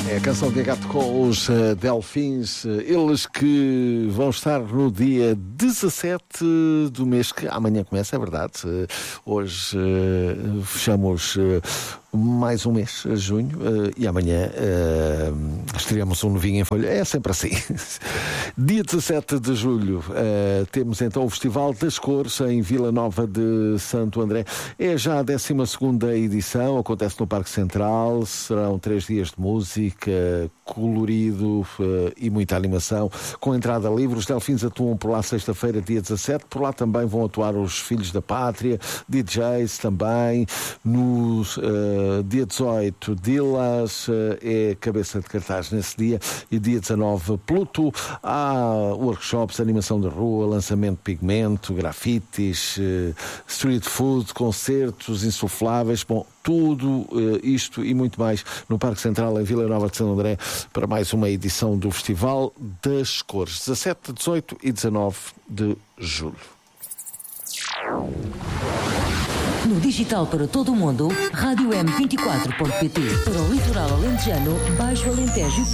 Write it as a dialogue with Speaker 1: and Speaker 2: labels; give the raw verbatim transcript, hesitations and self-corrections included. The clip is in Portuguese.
Speaker 1: É a canção de Gato com os uh, Delfins, uh, eles que vão estar no dia dezassete do mês que amanhã começa, é verdade. Uh, hoje uh, fechamos uh, mais um mês, junho, uh, e amanhã uh, estreamos um novinho em folha. É sempre assim. Dia dezassete de julho uh, temos então o Festival das Cores em Vila Nova de Santo André. É já a décima segunda edição, acontece no Parque Central, serão três dias de música, colorido uh, e muita animação, com entrada livre. Os Delfins atuam por lá sexta-feira, dia dezassete. Por lá também vão atuar os Filhos da Pátria, D Js também. No uh, dia dezoito, Dilas uh, é cabeça de cartaz nesse dia. E dia dezanove, Pluto. Há workshops, animação de rua, lançamento de pigmento, grafites, uh, street food, concertos insufláveis. Bom, tudo uh, isto e muito mais no Parque Central em Vila Nova de Santo André para mais uma edição do Festival das Cores, dezassete, dezoito e dezanove de julho.
Speaker 2: No digital para todo o mundo, rádio m vinte e quatro ponto pt. Para o litoral alentejano, Baixo Alentejo